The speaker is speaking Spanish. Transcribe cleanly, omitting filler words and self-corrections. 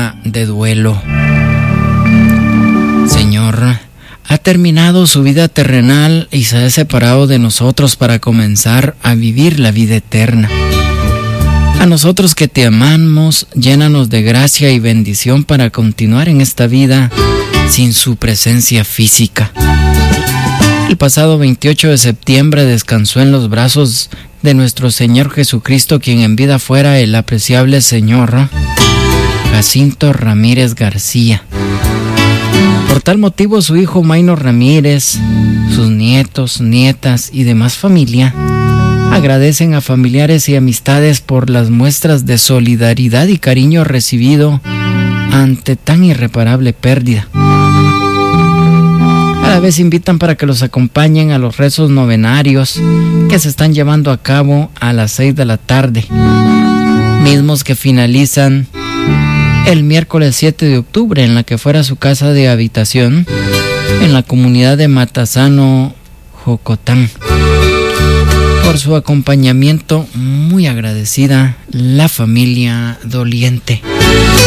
día de duelo. Señor, ha terminado su vida terrenal y se ha separado de nosotros para comenzar a vivir la vida eterna. A nosotros que te amamos, llénanos de gracia y bendición para continuar en esta vida sin su presencia física. El pasado 28 de septiembre descansó en los brazos de nuestro Señor Jesucristo, quien en vida fuera el apreciable señor Jacinto Ramírez García. Por tal motivo, su hijo Maino Ramírez, sus nietos, nietas y demás familia agradecen a familiares y amistades por las muestras de solidaridad y cariño recibido ante tan irreparable pérdida. A la vez invitan para que los acompañen a los rezos novenarios que se están llevando a cabo a las 6 de la tarde, mismos que finalizan el miércoles 7 de octubre en la que fuera su casa de habitación en la comunidad de Matasano, Jocotán. Por su acompañamiento, muy agradecida la familia doliente.